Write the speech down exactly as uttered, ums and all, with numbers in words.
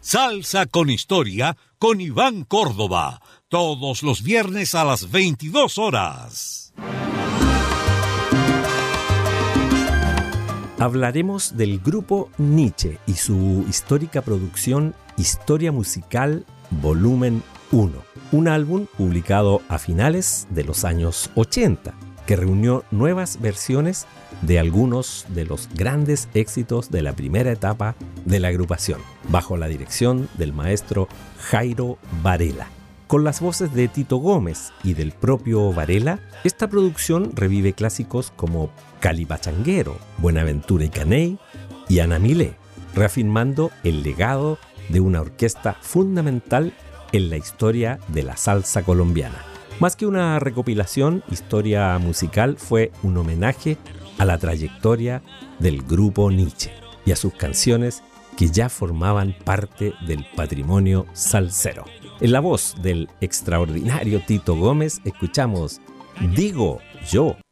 Salsa con Historia con Iván Córdoba, todos los viernes a las veintidós horas. Hablaremos del grupo Nietzsche y su histórica producción Historia Musical Volumen uno, un álbum publicado a finales de los años ochenta, que reunió nuevas versiones de algunos de los grandes éxitos de la primera etapa de la agrupación, bajo la dirección del maestro Jairo Varela. Con las voces de Tito Gómez y del propio Varela, esta producción revive clásicos como Cali Pachanguero, Buenaventura y Caney y Ana Milé, reafirmando el legado de una orquesta fundamental en la historia de la salsa colombiana. Más que una recopilación, Historia Musical fue un homenaje a la trayectoria del grupo Nietzsche y a sus canciones que ya formaban parte del patrimonio salsero. En la voz del extraordinario Tito Gómez escuchamos Digo Yo.